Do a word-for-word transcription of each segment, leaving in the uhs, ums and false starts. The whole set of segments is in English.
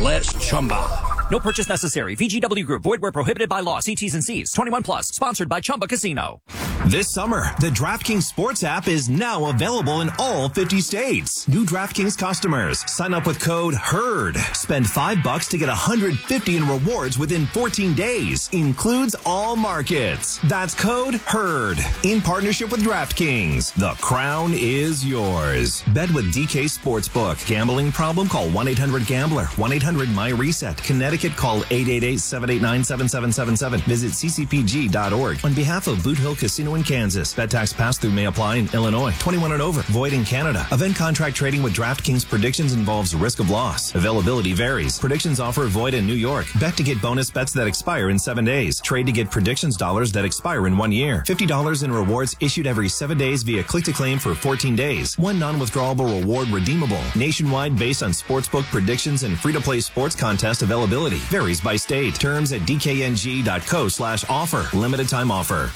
less Chumba. No purchase necessary. V G W Group. Void where prohibited by law. See T's and C's. twenty-one plus. Sponsored by Chumba Casino. This summer, the DraftKings Sports app is now available in all fifty states. New DraftKings customers, sign up with code HERD. Spend five bucks to get one hundred fifty in rewards within fourteen days. Includes all markets. That's code HERD. In partnership with DraftKings, the crown is yours. Bet with D K Sportsbook. Gambling problem? Call one eight hundred gambler. one eight hundred my reset. Connecticut, call eight eight eight, seven eight nine, seven seven seven seven. Visit c c p g dot org. On behalf of Boot Hill Casino in Kansas, bet tax pass-through may apply in Illinois. twenty-one and over. Void in Canada. Event contract trading with DraftKings Predictions involves risk of loss. Availability varies. Predictions offer void in New York. Bet to get bonus bets that expire in seven days. Trade to get predictions dollars that expire in one year. fifty dollars in rewards issued every seven days via click-to-claim for fourteen days. One non-withdrawable reward redeemable. Nationwide based on sportsbook predictions and free-to-play sports contest availability. Varies by state. Terms at d k n g dot co slash offer. Limited time offer.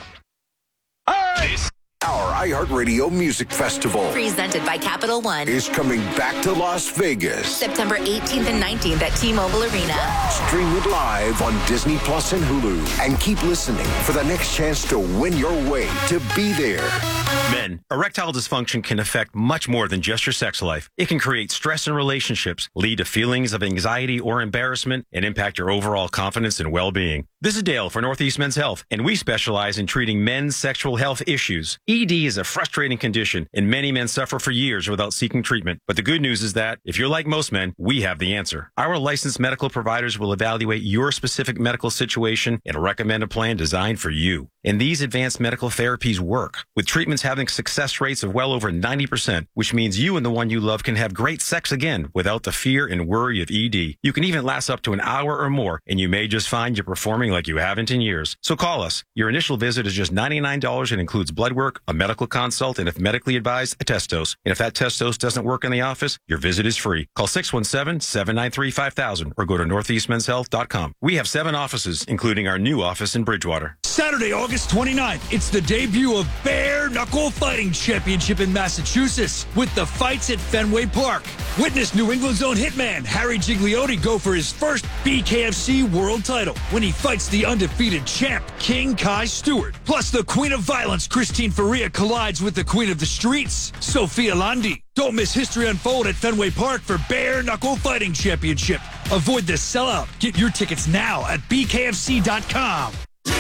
This Our iHeartRadio Music Festival, presented by Capital One, is coming back to Las Vegas. September eighteenth and nineteenth at T-Mobile Arena. Stream it live on Disney Plus and Hulu. And keep listening for the next chance to win your way to be there. Men, erectile dysfunction can affect much more than just your sex life. It can create stress in relationships, lead to feelings of anxiety or embarrassment, and impact your overall confidence and well-being. This is Dale for Northeast Men's Health, and we specialize in treating men's sexual health issues. E D is a frustrating condition, and many men suffer for years without seeking treatment. But the good news is that, if you're like most men, we have the answer. Our licensed medical providers will evaluate your specific medical situation and recommend a plan designed for you. And these advanced medical therapies work, with treatments having success rates of well over ninety percent, which means you and the one you love can have great sex again without the fear and worry of E D. You can even last up to an hour or more, and you may just find you're performing like you haven't in years. So call us. Your initial visit is just ninety-nine dollars and includes blood work, a medical consult, and if medically advised, a test dose. And if that test dose doesn't work in the office, your visit is free. Call six one seven, seven nine three, five thousand or go to northeast men's health dot com. We have seven offices, including our new office in Bridgewater. Saturday, August twenty-ninth, it's the debut of Bare Knuckle Fighting Championship in Massachusetts with the fights at Fenway Park. Witness New England's own hitman, Harry Gigliotti, go for his first B K F C world title when he fights the undefeated champ, King Kai Stewart. Plus, the Queen of Violence, Christine Faria, collides with the Queen of the Streets, Sophia Landi. Don't miss history unfold at Fenway Park for Bare Knuckle Fighting Championship. Avoid the sellout. Get your tickets now at b k f c dot com.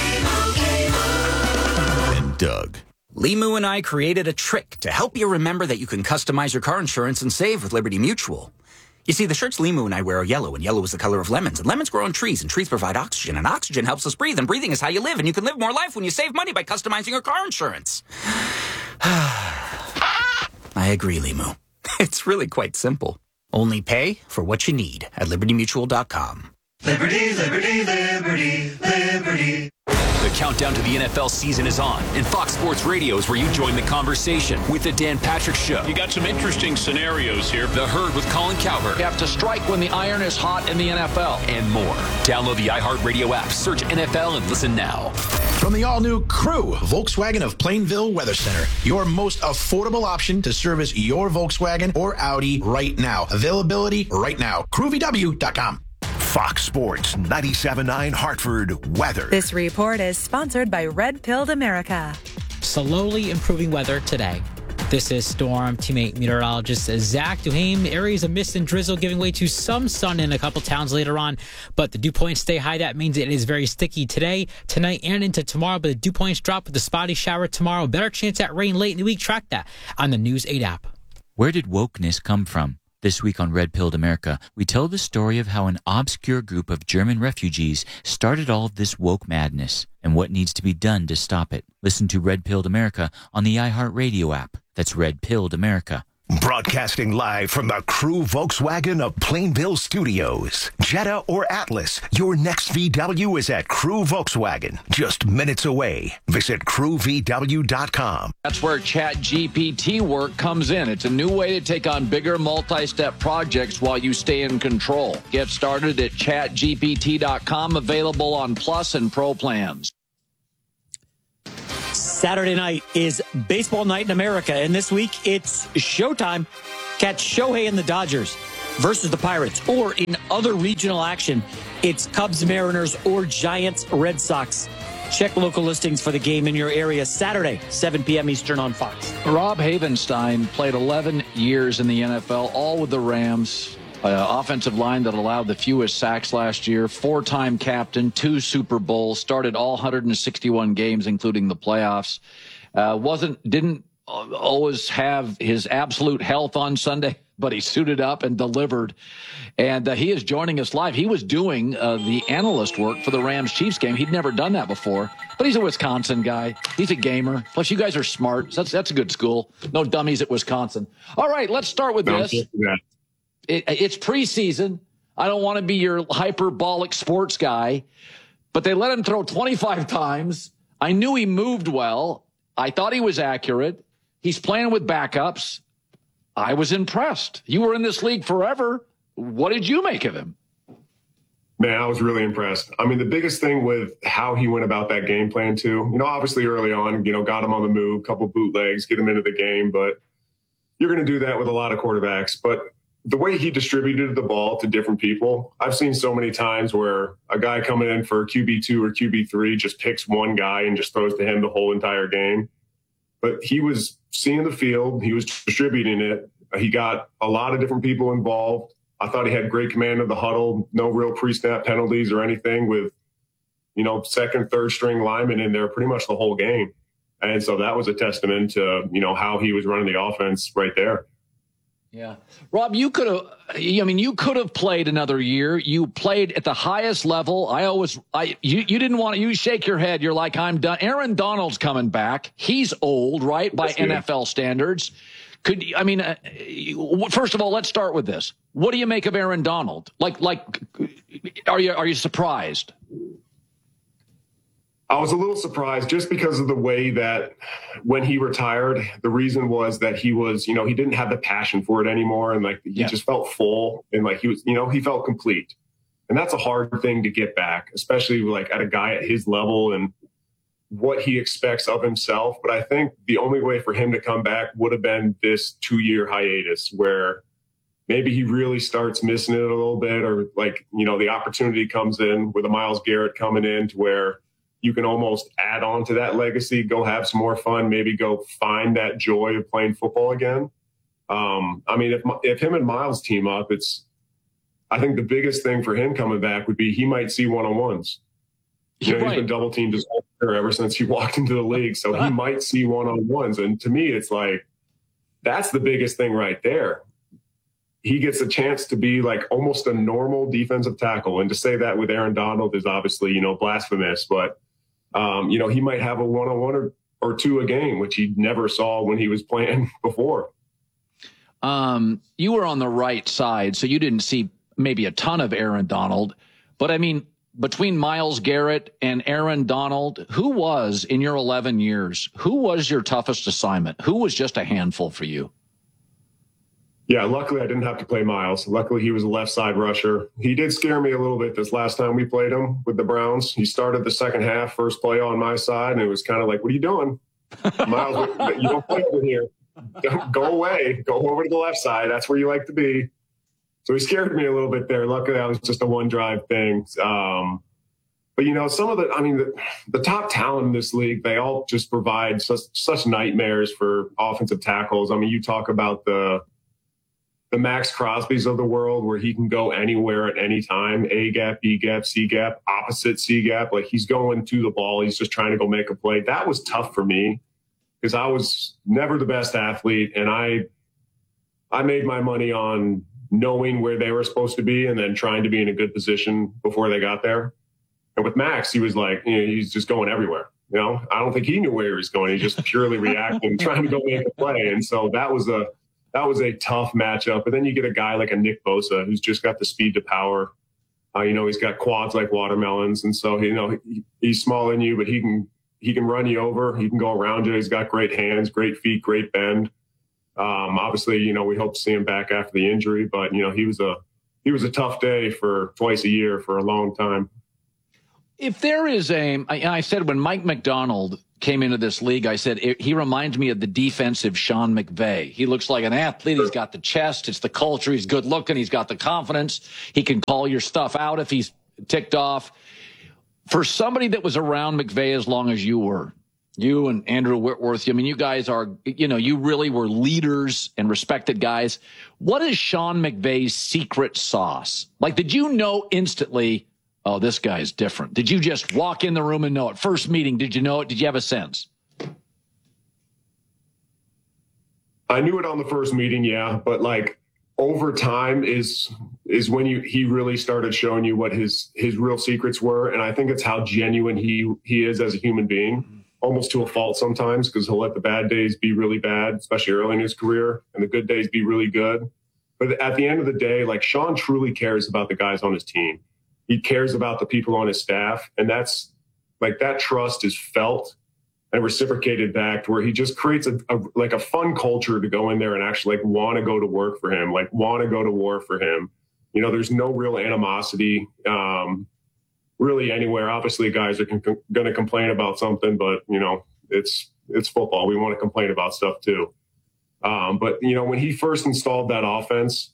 And Doug. Limu and I created a trick to help you remember that you can customize your car insurance and save with Liberty Mutual. You see, the shirts Limu and I wear are yellow, and yellow is the color of lemons. And lemons grow on trees, and trees provide oxygen, and oxygen helps us breathe, and breathing is how you live, and you can live more life when you save money by customizing your car insurance. I agree, Limu. It's really quite simple. Only pay for what you need at liberty mutual dot com. Liberty, liberty, liberty, liberty. The countdown to the N F L season is on, and Fox Sports Radio is where you join the conversation with the Dan Patrick Show. You got some interesting scenarios here. The Herd with Colin Cowherd. You have to strike when the iron is hot in the N F L. And more. Download the iHeartRadio app, search N F L, and listen now. From the all-new Crew, Volkswagen of Plainville Weather Center, your most affordable option to service your Volkswagen or Audi right now. Availability right now. crew v w dot com. Fox Sports ninety-seven point nine Hartford weather. This report is sponsored by Red Pilled America. Slowly improving weather today. This is Storm teammate meteorologist Zach Duhame. Areas of mist and drizzle giving way to some sun in a couple towns later on, but the dew points stay high. That means it is very sticky today, tonight, and into tomorrow, but the dew points drop with a spotty shower tomorrow. Better chance at rain late in the week. Track that on the News eight app. Where did wokeness come from? This week on Red Pilled America, we tell the story of how an obscure group of German refugees started all of this woke madness and what needs to be done to stop it. Listen to Red Pilled America on the iHeartRadio app. That's Red Pilled America. Broadcasting live from the Crew Volkswagen of Plainville Studios. Jetta or Atlas, your next V W is at Crew Volkswagen, just minutes away. Visit crew v w dot com. That's where Chat G P T work comes in. It's a new way to take on bigger multi-step projects while you stay in control. Get started at chat g p t dot com, available on Plus and Pro plans. Saturday night is baseball night in America, and this week it's showtime. Catch Shohei and the Dodgers versus the Pirates. Or in other regional action, it's Cubs, Mariners, or Giants, Red Sox. Check local listings for the game in your area Saturday, seven p.m. Eastern on Fox. Rob Havenstein played eleven years in the N F L, all with the Rams. Uh, offensive line that allowed the fewest sacks last year, four-time captain, two Super Bowls, started all one hundred sixty-one games, including the playoffs. Uh, wasn't, didn't always have his absolute health on Sunday, but he suited up and delivered. And uh, he is joining us live. He was doing uh, the analyst work for the Rams-Chiefs game. He'd never done that before, but he's a Wisconsin guy. He's a gamer. Plus, you guys are smart. So that's, that's a good school. No dummies at Wisconsin. All right, let's start with No, this. yeah. It, it's preseason. I don't want to be your hyperbolic sports guy, but they let him throw twenty-five times. I knew he moved well. I thought he was accurate. He's playing with backups. I was impressed. You were in this league forever. What did you make of him? Man, I was really impressed. I mean, the biggest thing with how he went about that game plan, too, you know, obviously early on, you know, got him on the move, couple bootlegs, get him into the game. But you're going to do that with a lot of quarterbacks. But the way he distributed the ball to different people, I've seen so many times where a guy coming in for Q B two or Q B three just picks one guy and just throws to him the whole entire game. But he was seeing the field. He was distributing it. He got a lot of different people involved. I thought he had great command of the huddle, no real pre-snap penalties or anything with, you know, second, third string linemen in there pretty much the whole game. And so that was a testament to, you know, how he was running the offense right there. Yeah. Rob, you could have, I mean, you could have played another year. You played at the highest level. I always, I, you, you didn't want to, you shake your head. You're like, I'm done. Aaron Donald's coming back. He's old, right? By N F L standards. Could, I mean, uh, first of all, let's start with this. What do you make of Aaron Donald? Like, like, are you, are you surprised? I was a little surprised just because of the way that when he retired, the reason was that he was, you know, he didn't have the passion for it anymore. And like, he yeah. just felt full and like he was, you know, he felt complete. And that's a hard thing to get back, especially like at a guy at his level and what he expects of himself. But I think the only way for him to come back would have been this two year hiatus where maybe he really starts missing it a little bit, or like, you know, the opportunity comes in with a Myles Garrett coming in to where you can almost add on to that legacy, go have some more fun, maybe go find that joy of playing football again. Um, I mean, if if him and Myles team up, it's, I think the biggest thing for him coming back would be he might see one-on-ones. You know, right. He's been double teamed his whole career ever since he walked into the league. So he might see one-on-ones. And to me, it's like, that's the biggest thing right there. He gets a chance to be like almost a normal defensive tackle. And to say that with Aaron Donald is obviously, you know, blasphemous, but Um, you know, he might have a one-on-one or, or two a game, which he never saw when he was playing before. Um, you were on the right side, so you didn't see maybe a ton of Aaron Donald. But, I mean, between Myles Garrett and Aaron Donald, who was, in your eleven years, who was your toughest assignment? Who was just a handful for you? Yeah, luckily I didn't have to play Myles. Luckily he was a left side rusher. He did scare me a little bit this last time we played him with the Browns. He started the second half, first play on my side, and it was kind of like, what are you doing? Myles, you don't play over here. Don't, go away. Go over to the left side. That's where you like to be. So he scared me a little bit there. Luckily that was just a one drive thing. Um, but, you know, some of the, I mean, the, the top talent in this league, they all just provide such, such nightmares for offensive tackles. I mean, you talk about the, the Max Crosbys of the world where he can go anywhere at any time, A gap, B gap, C gap, opposite C gap. Like he's going to the ball. He's just trying to go make a play. That was tough for me because I was never the best athlete. And I, I made my money on knowing where they were supposed to be and then trying to be in a good position before they got there. And with Max, he was like, you know, he's just going everywhere. You know, I don't think he knew where he was going. He just purely reacting, trying to go make a play. And so that was a, That was a tough matchup. But then you get a guy like a Nick Bosa who's just got the speed to power. Uh, you know, he's got quads like watermelons. And so, you know, he, he's smaller than you, but he can he can run you over. He can go around you. He's got great hands, great feet, great bend. Um, obviously, you know, we hope to see him back after the injury. But, you know, he was a he was a tough day for twice a year for a long time. If there is a, I, I said when Mike McDonald came into this league, I said it, he reminds me of the defensive Sean McVay. He looks like an athlete. He's got the chest. It's the culture. He's good looking. He's got the confidence. He can call your stuff out if he's ticked off. For somebody that was around McVay as long as you were, you and Andrew Whitworth, I mean, you guys are, you know, you really were leaders and respected guys. What is Sean McVay's secret sauce? Like, did you know instantly, oh, this guy's different? Did you just walk in the room and know it? First meeting, did you know it? Did you have a sense? I knew it on the first meeting, yeah. But, like, over time is is when you he really started showing you what his his real secrets were. And I think it's how genuine he he is as a human being. Almost to a fault sometimes, because he'll let the bad days be really bad, especially early in his career, and the good days be really good. But at the end of the day, like, Sean truly cares about the guys on his team. He cares about the people on his staff. And that's like, that trust is felt and reciprocated back to where he just creates a, a like a fun culture to go in there and actually like want to go to work for him, like want to go to war for him. You know, there's no real animosity. Um, really anywhere. Obviously guys are con- going to complain about something, but you know, it's, it's football. We want to complain about stuff too. Um, but you know, when he first installed that offense,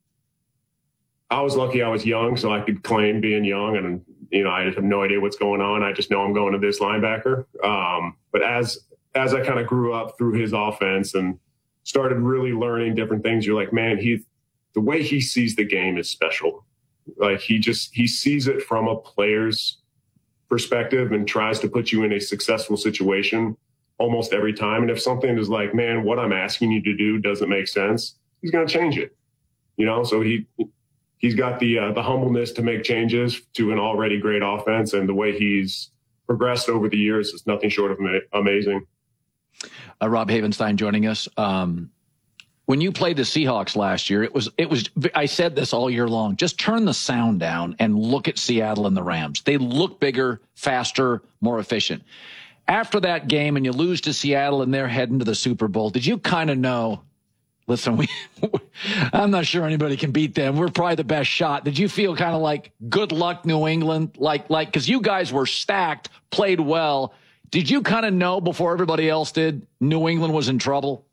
I was lucky I was young, so I could claim being young, and you know, I have no idea what's going on. I just know I'm going to this linebacker. Um, but as, as I kind of grew up through his offense and started really learning different things, you're like, man, he, the way he sees the game is special. Like he just, he sees it from a player's perspective and tries to put you in a successful situation almost every time. And if something is like, man, what I'm asking you to do doesn't make sense, he's going to change it. You know, so he, he's got the, uh, the humbleness to make changes to an already great offense. And the way he's progressed over the years is nothing short of amazing. Uh, Rob Havenstein joining us. Um, When you played the Seahawks last year, it was, it was, I said this all year long, just turn the sound down and look at Seattle and the Rams. They look bigger, faster, more efficient. After that game and you lose to Seattle and they're heading to the Super Bowl, did you kind of know, listen, we, I'm not sure anybody can beat them. We're probably the best shot. Did you feel kind of like, good luck, New England? Like, like, cause you guys were stacked, played well. Did you kind of know before everybody else did, New England was in trouble?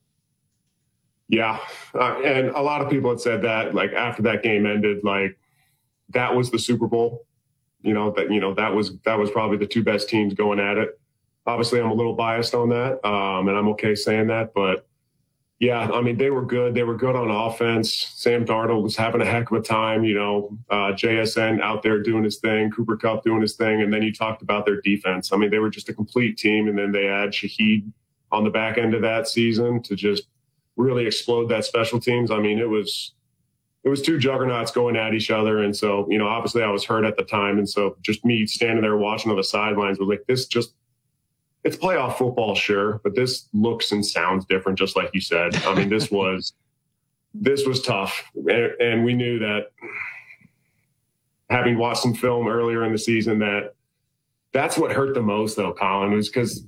Yeah. Uh, and a lot of people had said that, like, after that game ended, like, that was the Super Bowl, you know, that, you know, that was, that was probably the two best teams going at it. Obviously I'm a little biased on that. Um, and I'm okay saying that, but yeah, I mean, they were good. They were good on offense. Sam Darnold was having a heck of a time, you know, uh, J S N out there doing his thing, Cooper Kupp doing his thing. And then you talked about their defense. I mean, they were just a complete team. And then they add Shaheed on the back end of that season to just really explode that special teams. I mean, it was, it was two juggernauts going at each other. And so, you know, obviously I was hurt at the time. And so just me standing there watching on the sidelines was like, this just, it's playoff football, sure, but this looks and sounds different, just like you said. I mean, this was, this was tough. And, and we knew that, having watched some film earlier in the season, that that's what hurt the most though, Colin, was because,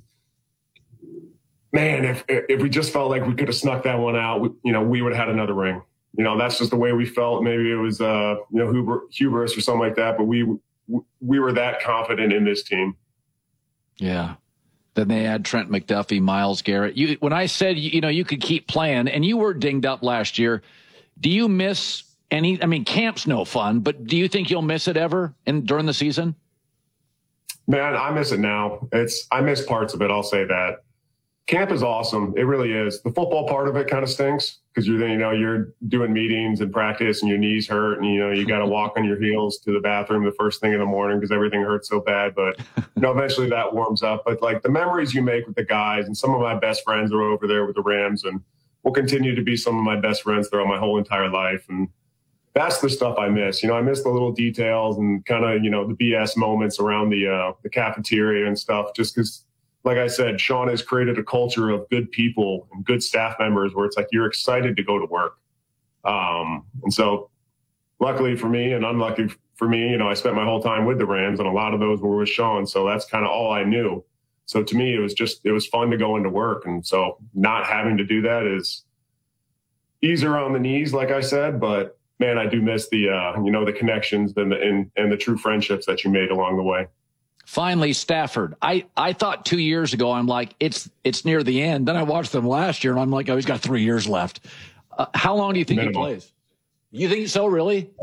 man, if if we just felt like we could have snuck that one out, we, you know, we would have had another ring. You know, that's just the way we felt. Maybe it was, uh, you know, huber, hubris or something like that, but we we were that confident in this team. Yeah. Then they add Trent McDuffie, Myles Garrett. You, when I said, you know, you could keep playing, and you were dinged up last year, do you miss any? I mean, camp's no fun, but do you think you'll miss it ever in during the season? Man, I miss it now. It's I miss parts of it. I'll say that. Camp is awesome. It really is. The football part of it kind of stinks because you're, you know, you're doing meetings and practice and your knees hurt and, you know, you got to walk on your heels to the bathroom the first thing in the morning because everything hurts so bad. But, you know, eventually that warms up. But like the memories you make with the guys, and some of my best friends are over there with the Rams and will continue to be some of my best friends throughout my whole entire life. And that's the stuff I miss. You know, I miss the little details and kind of, you know, the B S moments around the, uh, the cafeteria and stuff, just because, like I said, Sean has created a culture of good people and good staff members where it's like you're excited to go to work. Um, and so luckily for me and unlucky for me, you know, I spent my whole time with the Rams and a lot of those were with Sean. So that's kind of all I knew. So to me, it was just, it was fun to go into work. And so not having to do that is easier on the knees, like I said, but man, I do miss the, uh, you know, the connections and the, and, and the true friendships that you made along the way. Finally, Stafford. I, I thought two years ago, I'm like, it's it's near the end. Then I watched them last year, and I'm like, oh, he's got three years left. Uh, how long do you think Minimal. he plays? You think so, really?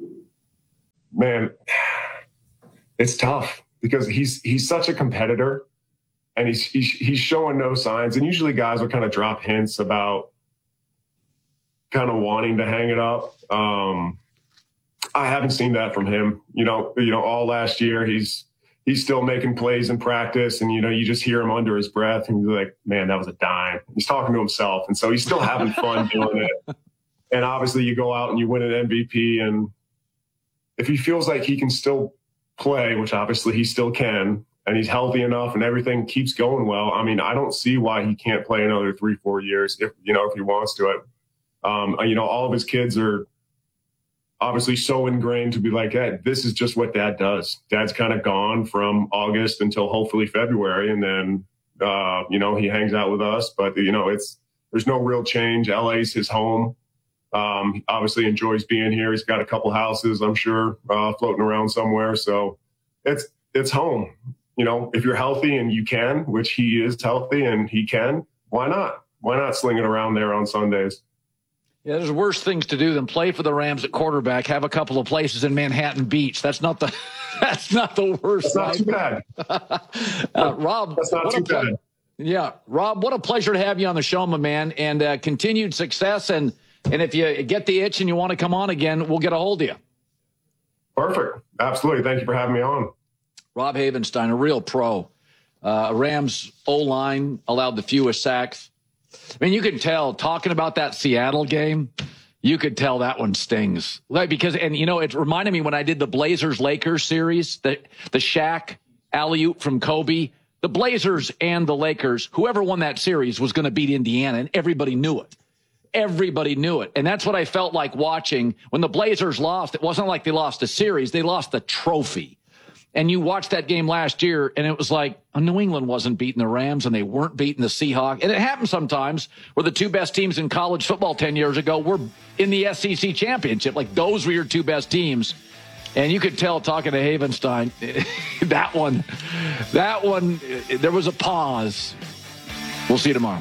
Man, it's tough because he's he's such a competitor, and he's he's, he's showing no signs. And usually guys will kind of drop hints about kind of wanting to hang it up. Um, I haven't seen that from him. You know, you know, all last year he's he's still making plays in practice, and you know, you just hear him under his breath, and you're like, man, that was a dime. He's talking to himself, and so he's still having fun doing it. And obviously, you go out and you win an M V P, and if he feels like he can still play, which obviously he still can, and he's healthy enough, and everything keeps going well, I mean, I don't see why he can't play another three, four years if you know if he wants to it. Um, you know, all of his kids are obviously so ingrained to be like, hey, this is just what dad does. Dad's kind of gone from August until hopefully February. And then, uh, you know, he hangs out with us, but you know, it's, there's no real change. L A's his home. Um, he obviously enjoys being here. He's got a couple houses, I'm sure, uh, floating around somewhere. So it's, it's home. You know, if you're healthy and you can, which he is healthy and he can, why not? Why not sling it around there on Sundays? Yeah, there's worse things to do than play for the Rams at quarterback, have a couple of places in Manhattan Beach. That's not the that's not the worst. That's not too bad. uh, Rob, that's not too bad. Yeah, Rob, what a pleasure to have you on the show, my man, and uh, continued success. And and if you get the itch and you want to come on again, we'll get a hold of you. Perfect. Absolutely. Thank you for having me on. Rob Havenstein, a real pro. Uh, Rams O-line allowed the fewest sacks. I mean, you could tell talking about that Seattle game, you could tell that one stings. Like, because, and you know, it reminded me when I did the Blazers Lakers series, the, the Shaq alley-oop from Kobe, the Blazers and the Lakers, whoever won that series was going to beat Indiana, and everybody knew it. Everybody knew it. And that's what I felt like watching when the Blazers lost. It wasn't like they lost the series. They lost the trophy. And you watched that game last year, and it was like oh, New England wasn't beating the Rams, and they weren't beating the Seahawks. And it happens sometimes where the two best teams in college football ten years ago were in the S E C championship. Like, those were your two best teams. And you could tell talking to Havenstein, that one, that one, there was a pause. We'll see you tomorrow.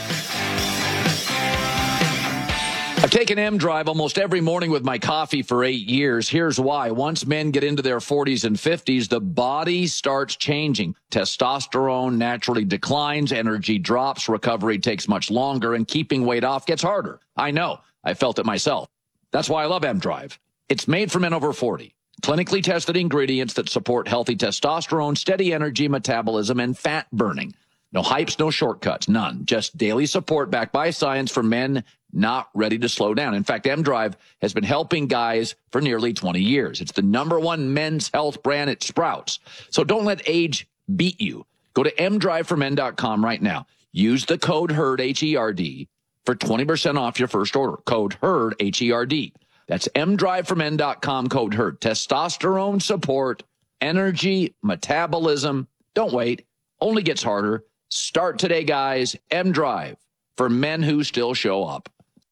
I've taken M-Drive almost every morning with my coffee for eight years. Here's why. Once men get into their forties and fifties, the body starts changing. Testosterone naturally declines, energy drops, recovery takes much longer, and keeping weight off gets harder. I know. I felt it myself. That's why I love M-Drive. It's made for men over forty. Clinically tested ingredients that support healthy testosterone, steady energy, metabolism, and fat burning. No hypes, no shortcuts, none. Just daily support backed by science for men not ready to slow down. In fact, M-Drive has been helping guys for nearly twenty years. It's the number one men's health brand at Sprouts. So don't let age beat you. Go to m drive for men dot com right now. Use the code HERD, H E R D, for twenty percent off your first order. Code HERD, H E R D. That's m drive for men dot com, code HERD. Testosterone support, energy, metabolism. Don't wait. Only gets harder. Start today, guys. M-Drive for men who still show up.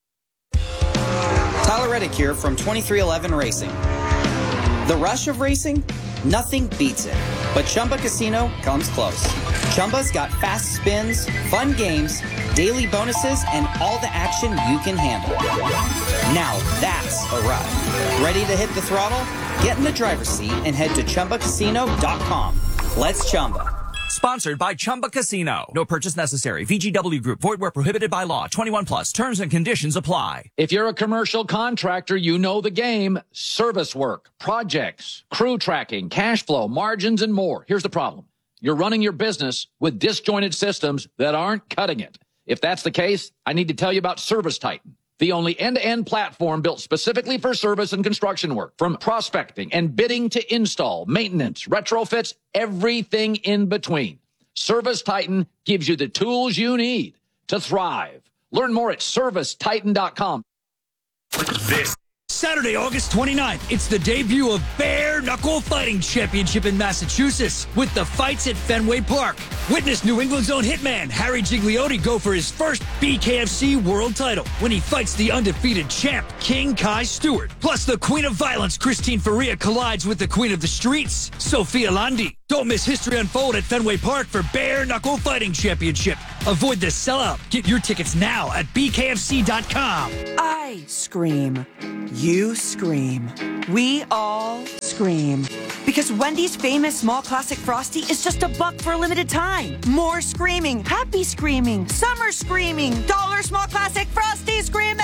Tyler Reddick here from twenty-three eleven Racing. The rush of racing? Nothing beats it. But Chumba Casino comes close. Chumba's got fast spins, fun games, daily bonuses, and all the action you can handle. Now that's a ride. Ready to hit the throttle? Get in the driver's seat and head to chumba casino dot com. Let's Chumba. Sponsored by Chumba Casino. No purchase necessary. V G W Group. Void where prohibited by law. twenty-one plus. Terms and conditions apply. If you're a commercial contractor, you know the game. Service work, projects, crew tracking, cash flow, margins, and more. Here's the problem. You're running your business with disjointed systems that aren't cutting it. If that's the case, I need to tell you about Service Titan, the only end-to-end platform built specifically for service and construction work. From prospecting and bidding to install, maintenance, retrofits, everything in between. Service Titan gives you the tools you need to thrive. Learn more at service titan dot com. This Saturday, August twenty-ninth, it's the debut of Bare Knuckle Fighting Championship in Massachusetts with the fights at Fenway Park. Witness New England's own hitman Harry Gigliotti go for his first B K F C world title when he fights the undefeated champ King Kai Stewart. Plus, the Queen of Violence Christine Faria collides with the Queen of the Streets, Sophia Landi. Don't miss history unfold at Fenway Park for Bare Knuckle Fighting Championship. Avoid the sellout. Get your tickets now at B K F C dot com. I scream. You scream. We all scream. Because Wendy's famous small classic Frosty is just a buck for a limited time. More screaming. Happy screaming. Summer screaming. Dollar small classic Frosty screaming!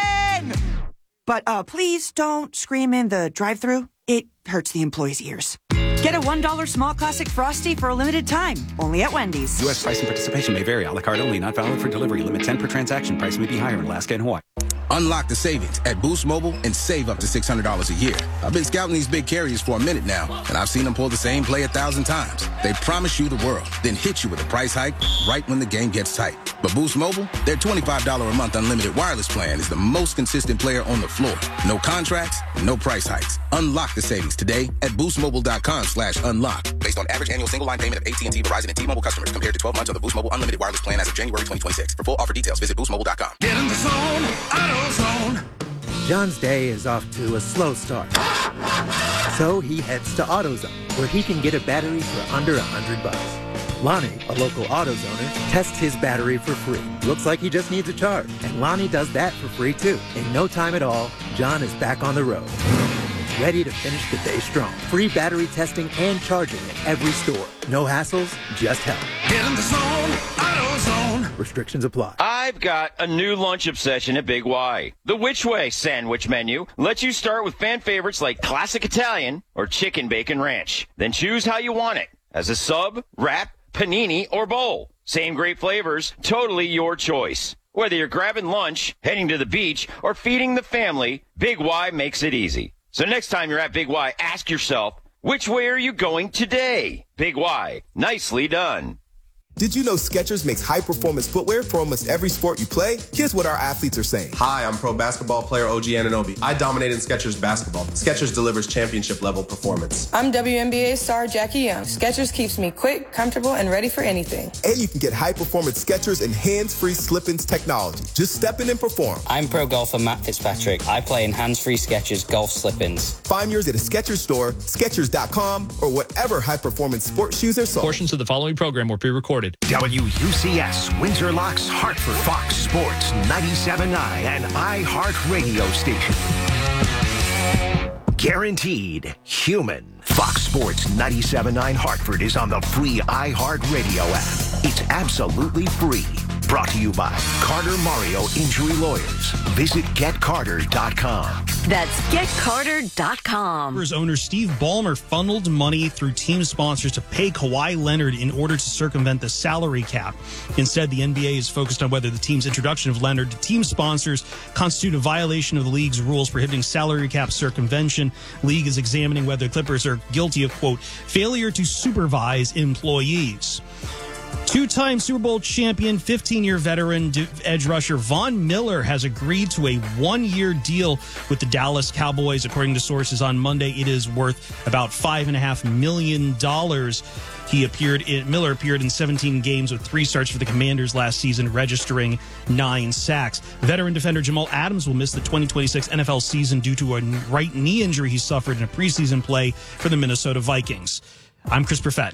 But uh, please don't scream in the drive-thru. It hurts the employees' ears. Get a one dollar small classic Frosty for a limited time. Only at Wendy's. U S price and participation may vary. A la carte only. Not valid for delivery. Limit ten per transaction. Price may be higher in Alaska and Hawaii. Unlock the savings at Boost Mobile and save up to six hundred dollars a year. I've been scouting these big carriers for a minute now, and I've seen them pull the same play a thousand times. They promise you the world, then hit you with a price hike right when the game gets tight. But Boost Mobile, their twenty-five dollars a month unlimited wireless plan is the most consistent player on the floor. No contracts, no price hikes. Unlock the savings today at boostmobile.com slash unlock. Based on average annual single line payment of A T and T, Verizon, and T-Mobile customers compared to twelve months of the Boost Mobile unlimited wireless plan as of January twenty twenty-six. For full offer details, visit boost mobile dot com. Get in the zone, AutoZone. John's day is off to a slow start. So he heads to AutoZone, where he can get a battery for under a hundred bucks. Lonnie, a local AutoZoner, tests his battery for free. Looks like he just needs a charge. And Lonnie does that for free too. In no time at all, John is back on the road. Ready to finish the day strong. Free battery testing and charging at every store. No hassles, just help. Get in the zone, AutoZone. Restrictions apply. I've got a new lunch obsession at Big Y. The Which Way sandwich menu lets you start with fan favorites like classic Italian or chicken bacon ranch. Then choose how you want it, as a sub, wrap, panini, or bowl. Same great flavors, totally your choice. Whether you're grabbing lunch, heading to the beach, or feeding the family, Big Y makes it easy. So next time you're at Big Y, ask yourself, which way are you going today? Big Y, nicely done. Did you know Skechers makes high-performance footwear for almost every sport you play? Here's what our athletes are saying. Hi, I'm pro basketball player O G Anunoby. I dominate in Skechers basketball. Skechers delivers championship-level performance. I'm W N B A star Jackie Young. Skechers keeps me quick, comfortable, and ready for anything. And you can get high-performance Skechers and hands-free slip-ins technology. Just step in and perform. I'm pro golfer Matt Fitzpatrick. I play in hands-free Skechers golf slip-ins. Find yours at a Skechers store, Skechers dot com, or whatever high-performance sports shoes are sold. Portions of the following program were pre-recorded. W U C S, Windsor Locks, Hartford, Fox Sports, ninety-seven point nine, and iHeartRadio station. Guaranteed human. Fox Sports ninety-seven point nine Hartford is on the free iHeartRadio app. It's absolutely free. Brought to you by Carter Mario Injury Lawyers. Visit get carter dot com. That's get carter dot com. Clippers owner Steve Ballmer funneled money through team sponsors to pay Kawhi Leonard in order to circumvent the salary cap. Instead, the N B A is focused on whether the team's introduction of Leonard to team sponsors constitute a violation of the league's rules prohibiting salary cap circumvention. League is examining whether Clippers are guilty of, quote, failure to supervise employees. Two-time Super Bowl champion, fifteen-year veteran edge rusher Von Miller has agreed to a one-year deal with the Dallas Cowboys. According to sources on Monday, it is worth about five point five million dollars. He appeared in, Miller appeared in seventeen games with three starts for the Commanders last season, registering nine sacks. Veteran defender Jamal Adams will miss the twenty twenty-six N F L season due to a right knee injury he suffered in a preseason play for the Minnesota Vikings. I'm Chris Perfett.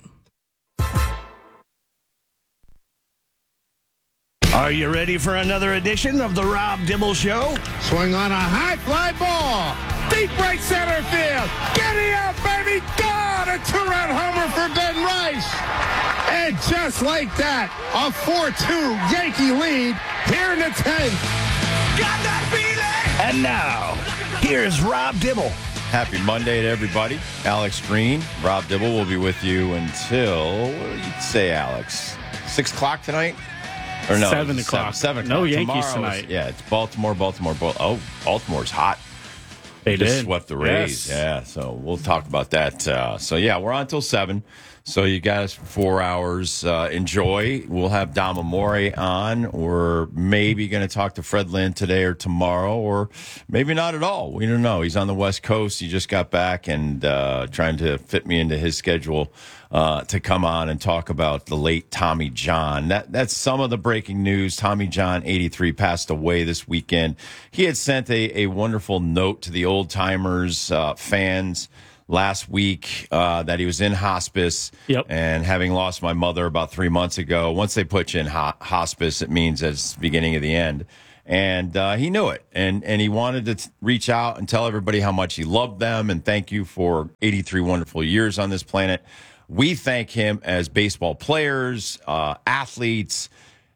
Are you ready for another edition of the Rob Dibble Show? Swing on a high fly ball. Deep right center field. Giddy up, baby. God, a two-run homer for Ben Rice. And just like that, a four two Yankee lead here in the tenth. Got that feeling? And now, here's Rob Dibble. Happy Monday to everybody. Alex Green, Rob Dibble will be with you until, what did you say, Alex? Six o'clock tonight? Or no, seven o'clock. Seven, seven o'clock. No Yankees Tomorrow tonight. Is, yeah, it's Baltimore, Baltimore. Oh, Baltimore's hot. They just did. swept the Rays. Yes. Yeah, so we'll talk about that. Uh, so, yeah, we're on until seven. So you guys for four hours. Uh, enjoy. We'll have Dom Amore on. We're maybe going to talk to Fred Lynn today or tomorrow, or maybe not at all. We don't know. He's on the West Coast. He just got back and uh, trying to fit me into his schedule uh, to come on and talk about the late Tommy John. That That's some of the breaking news. Tommy John, eighty-three, passed away this weekend. He had sent a, a wonderful note to the old-timers, uh, fans, last week uh, that he was in hospice. Yep. And having lost my mother about three months ago, once they put you in ho- hospice, it means that it's the beginning of the end. And uh, he knew it. And, and he wanted to t- reach out and tell everybody how much he loved them and thank you for eighty-three wonderful years on this planet. We thank him as baseball players, uh, athletes.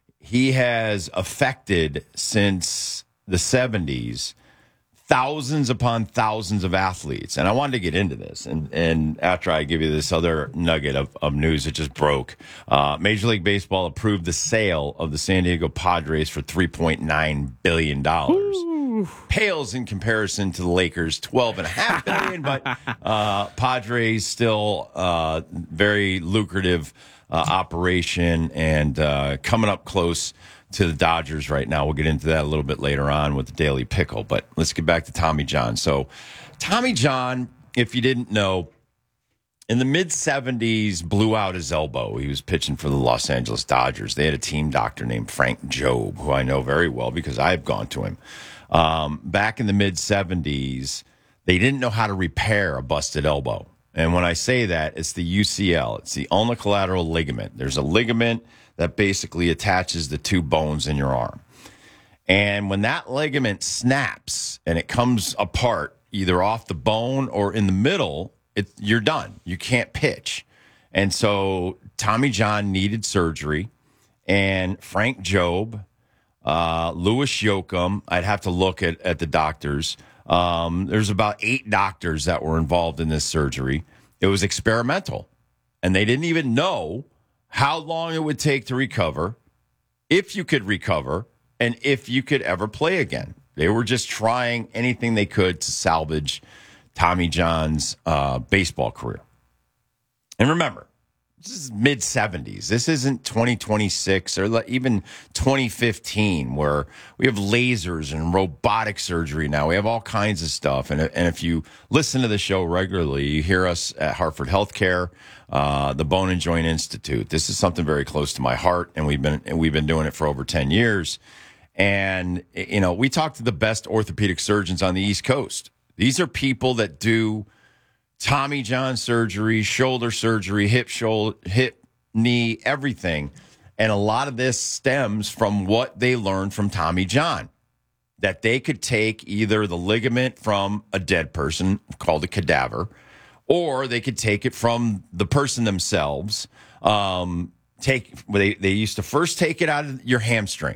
He has affected since the seventies thousands upon thousands of athletes. And I wanted to get into this. And, and after I give you this other nugget of, of news that just broke, uh, Major League Baseball approved the sale of the San Diego Padres for three point nine billion dollars. Ooh. Pales in comparison to the Lakers' twelve point five billion dollars. But uh, Padres still uh, very lucrative uh, operation and uh, coming up close to the Dodgers right now. We'll get into that a little bit later on with the Daily Pickle, but let's get back to Tommy John. So Tommy John, if you didn't know, in the mid-seventies, blew out his elbow. He was pitching for the Los Angeles Dodgers. They had a team doctor named Frank Jobe, who I know very well because I've gone to him. Um, back in the mid-seventies, they didn't know how to repair a busted elbow. And when I say that, it's the U C L. It's the ulnar collateral ligament. There's a ligament that basically attaches the two bones in your arm. And when that ligament snaps and it comes apart, either off the bone or in the middle, it, you're done. You can't pitch. And so Tommy John needed surgery. And Frank Jobe, uh, Louis Yoakum, I'd have to look at, at the doctors. Um, there's about eight doctors that were involved in this surgery. It was experimental. And they didn't even know how long it would take to recover, if you could recover, and if you could ever play again. They were just trying anything they could to salvage Tommy John's uh, baseball career. And remember, this is mid-seventies. This isn't twenty twenty-six or even twenty fifteen where we have lasers and robotic surgery now. We have all kinds of stuff. And, and if you listen to the show regularly, you hear us at Hartford Healthcare, uh, the Bone and Joint Institute. This is something very close to my heart, and we've been and we've been doing it for over ten years. And, you know, we talk to the best orthopedic surgeons on the East Coast. These are people that do Tommy John surgery, shoulder surgery, hip, shoulder, hip, knee, everything. And a lot of this stems from what they learned from Tommy John, that they could take either the ligament from a dead person called a cadaver, or they could take it from the person themselves. Um, take they, they used to first take it out of your hamstring.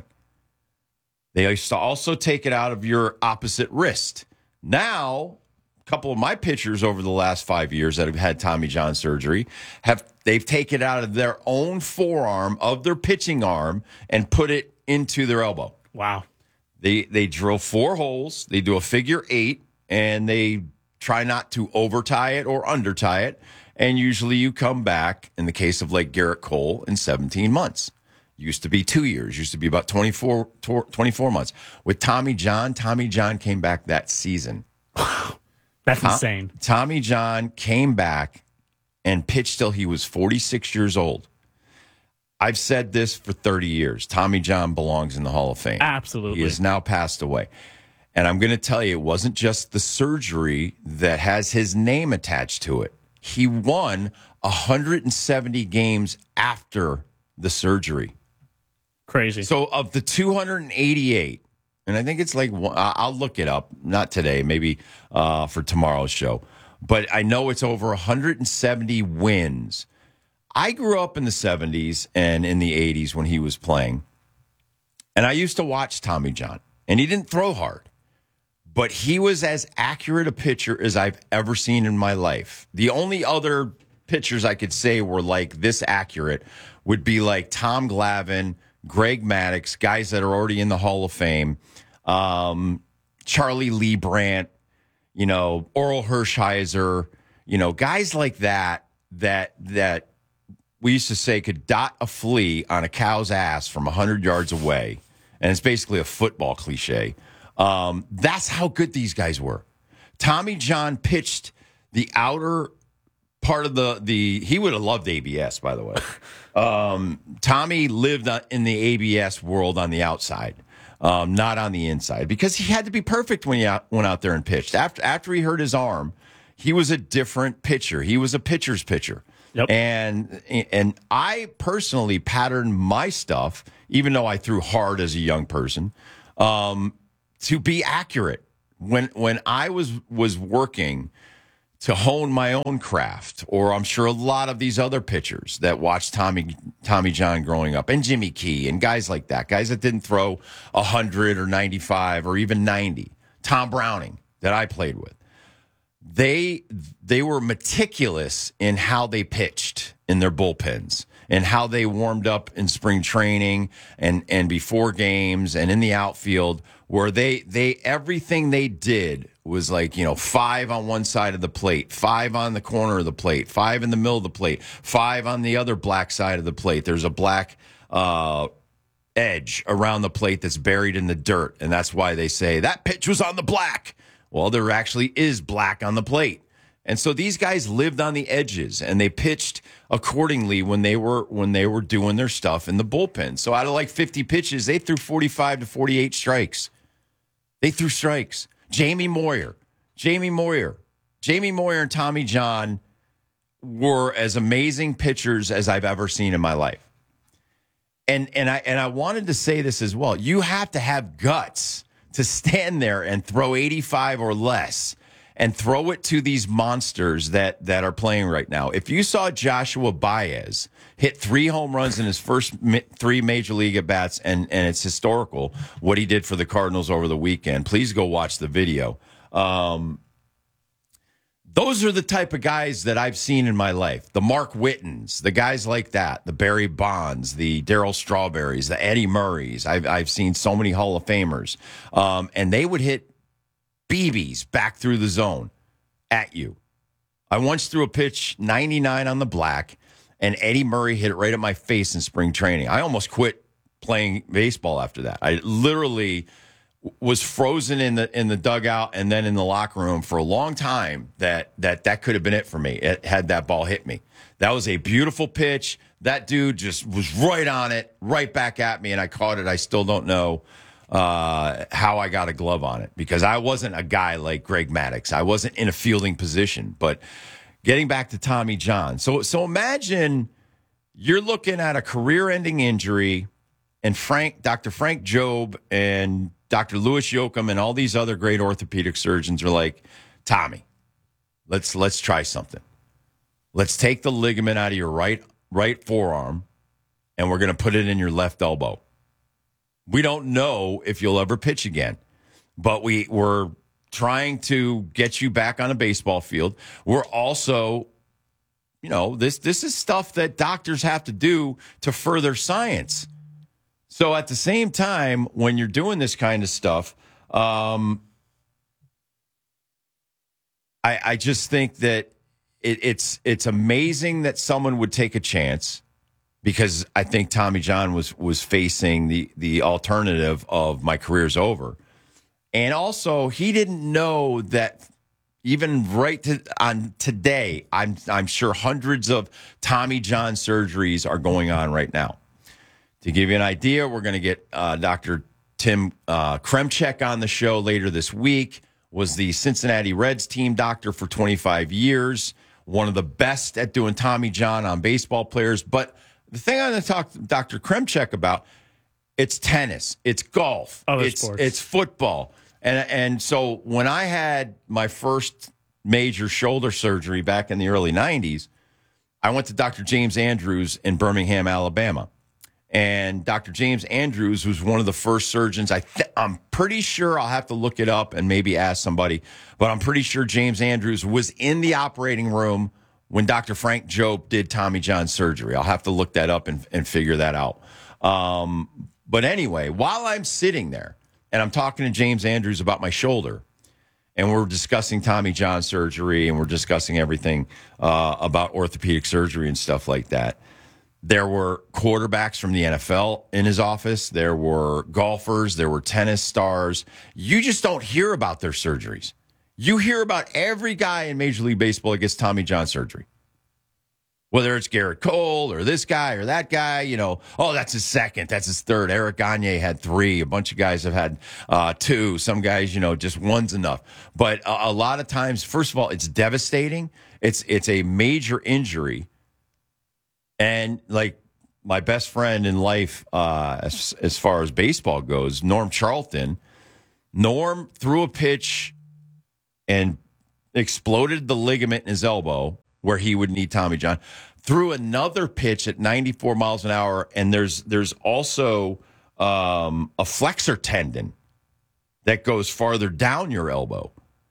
They used to also take it out of your opposite wrist. Now, couple of my pitchers over the last five years that have had Tommy John surgery have they've taken it out of their own forearm of their pitching arm and put it into their elbow. Wow. They they drill four holes, they do a figure eight, and they try not to over tie it or under tie it. And usually you come back, in the case of like Garrett Cole, in seventeen months. Used to be two years, used to be about twenty-four, twenty-four months. With Tommy John, Tommy John came back that season. That's Tom, insane. Tommy John came back and pitched till he was forty-six years old. I've said this for thirty years. Tommy John belongs in the Hall of Fame. Absolutely. He has now passed away. And I'm going to tell you, it wasn't just the surgery that has his name attached to it. He won one hundred seventy games after the surgery. Crazy. So of the two hundred eighty-eight, and I think it's like, I'll look it up, not today, maybe uh, for tomorrow's show. But I know it's over one hundred seventy wins. I grew up in the seventies and in the eighties when he was playing. And I used to watch Tommy John. And he didn't throw hard. But he was as accurate a pitcher as I've ever seen in my life. The only other pitchers I could say were like this accurate would be like Tom Glavine, Greg Maddux, guys that are already in the Hall of Fame, um, Charlie Lee Brandt. you know, Oral Hershiser, you know, guys like that, that, that we used to say could dot a flea on a cow's ass from one hundred yards away. And it's basically a football cliche. Um, that's how good these guys were. Tommy John pitched the outer part of the, the he would have loved A B S, by the way. Um, Tommy lived in the A B S world on the outside, um, not on the inside, because he had to be perfect when he out, went out there and pitched. After after he hurt his arm, he was a different pitcher. He was a pitcher's pitcher. Yep. And and I personally patterned my stuff, even though I threw hard as a young person, um, to be accurate. When when I was was working to hone my own craft, or I'm sure a lot of these other pitchers that watched Tommy Tommy John growing up, and Jimmy Key, and guys like that, guys that didn't throw one hundred or ninety-five or even ninety, Tom Browning that I played with, they they were meticulous in how they pitched in their bullpens and how they warmed up in spring training and, and before games and in the outfield, where they they everything they did was like, you know, five on one side of the plate, five on the corner of the plate, five in the middle of the plate, five on the other black side of the plate. There's a black uh, edge around the plate that's buried in the dirt, and that's why they say that pitch was on the black. Well, there actually is black on the plate. And so these guys lived on the edges, and they pitched accordingly when they were when they were doing their stuff in the bullpen. So out of like fifty pitches, they threw forty-five to forty-eight strikes. They threw strikes. Jamie Moyer, Jamie Moyer, Jamie Moyer and Tommy John were as amazing pitchers as I've ever seen in my life. And and I and I wanted to say this as well. You have to have guts to stand there and throw eighty-five or less and throw it to these monsters that, that are playing right now. If you saw Joshua Baez hit three home runs in his first mi- three major league at-bats, and, and it's historical what he did for the Cardinals over the weekend, please go watch the video. Um, those are the type of guys that I've seen in my life. The Mark Wittens, the guys like that, the Barry Bonds, the Darryl Strawberries, the Eddie Murrays. I've, I've seen so many Hall of Famers. Um, and they would hit B Bs back through the zone at you. I once threw a pitch ninety-nine on the black, and Eddie Murray hit it right at my face in spring training. I almost quit playing baseball after that. I literally was frozen in the in the dugout and then in the locker room for a long time. That that that could have been it for me. It had that ball hit me. That was a beautiful pitch. That dude just was right on it, right back at me, and I caught it. I still don't know uh, how I got a glove on it, because I wasn't a guy like Greg Maddux. I wasn't in a fielding position. But getting back to Tommy John. So, so imagine you're looking at a career-ending injury, and Frank, Doctor Frank Jobe and Doctor Louis Yoakum and all these other great orthopedic surgeons are like, Tommy, let's let's try something. Let's take the ligament out of your right right forearm, and we're going to put it in your left elbow. We don't know if you'll ever pitch again, but we, we're trying to get you back on a baseball field. We're also, you know, this this is stuff that doctors have to do to further science. So at the same time, when you're doing this kind of stuff, um, I, I just think that it, it's it's amazing that someone would take a chance, because I think Tommy John was was facing the the alternative of my career's over. And also, he didn't know that even right to, on today, I'm I'm sure hundreds of Tommy John surgeries are going on right now. To give you an idea, we're going to get uh, Doctor Tim uh, Kremchek on the show later this week. Was the Cincinnati Reds team doctor for twenty-five years. One of the best at doing Tommy John on baseball players. But the thing I'm going to talk to Doctor Kremchek about, it's tennis, it's golf, Other it's sports. it's football. And and so when I had my first major shoulder surgery back in the early nineties, I went to Doctor James Andrews in Birmingham, Alabama. And Doctor James Andrews was one of the first surgeons. I th- I'm pretty sure, I'll have to look it up and maybe ask somebody, but I'm pretty sure James Andrews was in the operating room when Doctor Frank Jobe did Tommy John surgery. I'll have to look that up and, and figure that out. Um, but anyway, while I'm sitting there and I'm talking to James Andrews about my shoulder, and we're discussing Tommy John surgery, and we're discussing everything uh, about orthopedic surgery and stuff like that. There were quarterbacks from the N F L in his office. There were golfers. There were tennis stars. You just don't hear about their surgeries. You hear about every guy in Major League Baseball that gets Tommy John surgery. Whether it's Garrett Cole or this guy or that guy, you know, oh, that's his second, that's his third. Eric Gagne had three. A bunch of guys have had uh, two. Some guys, you know, just one's enough. But a, a lot of times, first of all, it's devastating. It's it's a major injury. And like my best friend in life, uh, as, as far as baseball goes, Norm Charlton, Norm threw a pitch and exploded the ligament in his elbow where he would need Tommy John, threw another pitch at ninety-four miles an hour, and there's there's also um, a flexor tendon that goes farther down your elbow.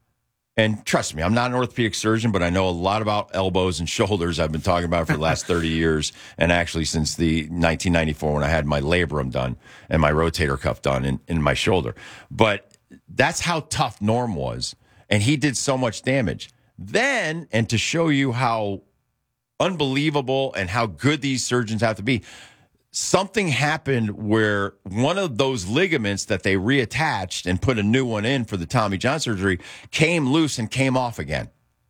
And trust me, I'm not an orthopedic surgeon, but I know a lot about elbows and shoulders. I've been talking about it for the last thirty years, and actually since the nineteen ninety-four when I had my labrum done and my rotator cuff done in, in my shoulder. But that's how tough Norm was, and he did so much damage. Then, and to show you how unbelievable and how good these surgeons have to be, something happened where one of those ligaments that they reattached and put a new one in for the Tommy John surgery came loose and came off again.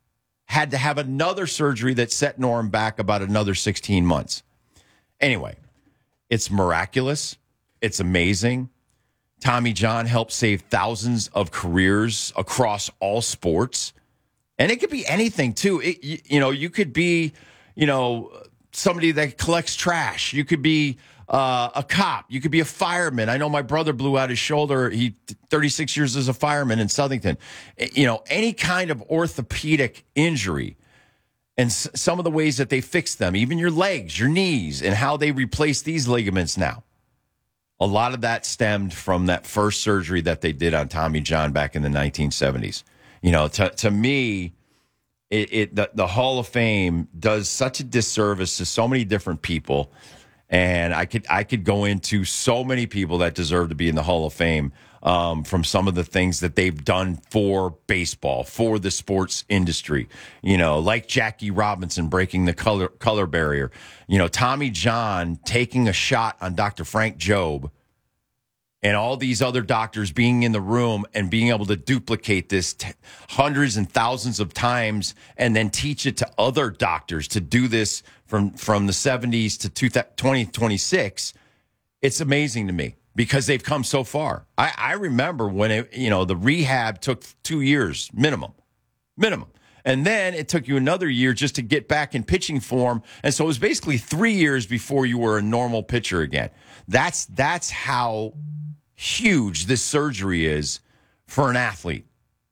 Had to have another surgery that set Norm back about another sixteen months. Anyway, it's miraculous. It's amazing. Tommy John helped save thousands of careers across all sports. And it could be anything, too. It, you, you know, you could be, you know, somebody that collects trash. You could be uh, a cop. You could be a fireman. I know my brother blew out his shoulder. He thirty-six years as a fireman in Southington. You know, any kind of orthopedic injury and s- some of the ways that they fix them, even your legs, your knees, and how they replace these ligaments now. A lot of that stemmed from that first surgery that they did on Tommy John back in the nineteen seventies. You know, to to me, it, it the, the Hall of Fame does such a disservice to so many different people, and I could I could go into so many people that deserve to be in the Hall of Fame um, from some of the things that they've done for baseball, for the sports industry. You know, like Jackie Robinson breaking the color color barrier. You know, Tommy John taking a shot on Doctor Frank Jobe. And all these other doctors being in the room and being able to duplicate this t- hundreds and thousands of times and then teach it to other doctors to do this from, from the seventies to twenty twenty-six. It's amazing to me because they've come so far. I, I remember when, it, you know, the rehab took two years minimum, minimum. And then it took you another year just to get back in pitching form. And so it was basically three years before you were a normal pitcher again. That's that's how huge this surgery is for an athlete.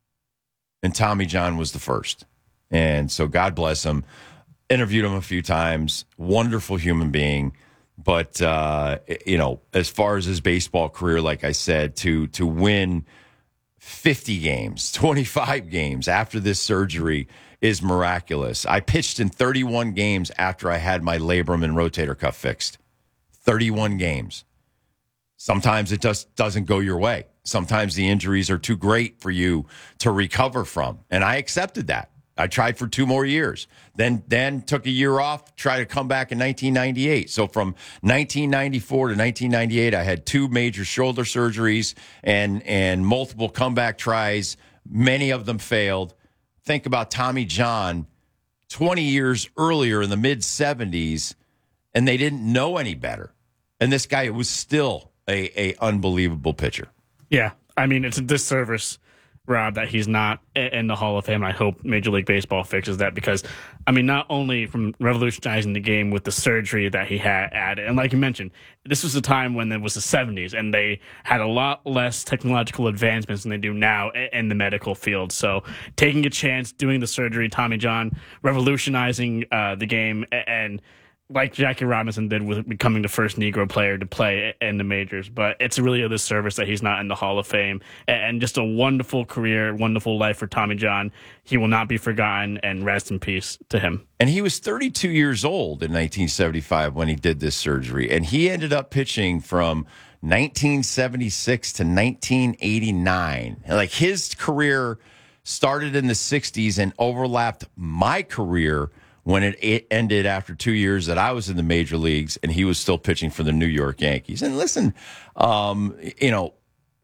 And Tommy John was the first. And so God bless him. Interviewed him a few times. Wonderful human being. But, uh, you know, as far as his baseball career, like I said, to to win fifty games, twenty-five games after this surgery is miraculous. I pitched in thirty-one games after I had my labrum and rotator cuff fixed. thirty-one games. Sometimes it just doesn't go your way. Sometimes the injuries are too great for you to recover from. And I accepted that. I tried for two more years. Then then took a year off, tried to come back in nineteen ninety-eight. So from nineteen ninety-four to nineteen ninety-eight, I had two major shoulder surgeries and, and multiple comeback tries. Many of them failed. Think about Tommy John twenty years earlier in the mid-seventies, and they didn't know any better. And this guy was still a, a unbelievable pitcher. Yeah, I mean, it's a disservice, Rob, that he's not in the Hall of Fame. I hope Major League Baseball fixes that because, I mean, not only from revolutionizing the game with the surgery that he had added, and like you mentioned, this was a time when it was the seventies, and they had a lot less technological advancements than they do now in the medical field. So taking a chance, doing the surgery, Tommy John, revolutionizing uh, the game, and like Jackie Robinson did with becoming the first Negro player to play in the majors. But it's really a disservice that he's not in the Hall of Fame. And just a wonderful career, wonderful life for Tommy John. He will not be forgotten, and rest in peace to him. And he was thirty-two years old in nineteen seventy-five when he did this surgery. And he ended up pitching from nineteen seventy-six to nineteen eighty-nine. Like his career started in the sixties and overlapped my career when it, it ended after two years that I was in the major leagues and he was still pitching for the New York Yankees. And listen, um, you know,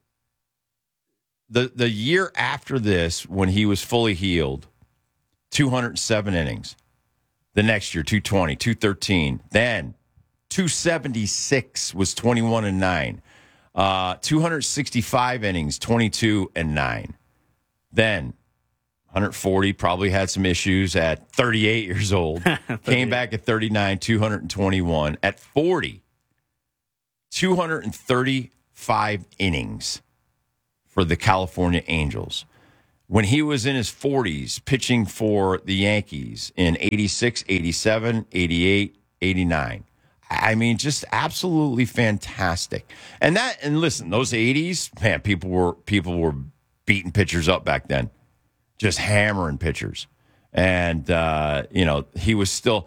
the the year after this, when he was fully healed, two hundred seven innings. The next year, two twenty, two thirteen. Then two seventy-six was twenty-one and nine. Uh, two hundred sixty-five innings, twenty-two and nine. Then one forty, probably had some issues at thirty-eight years old. Came back at thirty-nine, two twenty-one. At forty, two hundred thirty-five innings for the California Angels. When he was in his forties, pitching for the Yankees in eighty-six, eighty-seven, eighty-eight, eighty-nine. I mean, just absolutely fantastic. And that, and listen, those eighties, man, people were people were beating pitchers up back then, just hammering pitchers. And, uh, you know, he was still